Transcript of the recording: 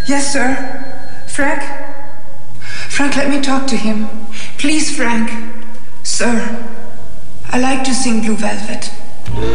Yes, sir. Frank? Frank, let me talk to him. Please, Frank. Sir, I like to sing Blue Velvet.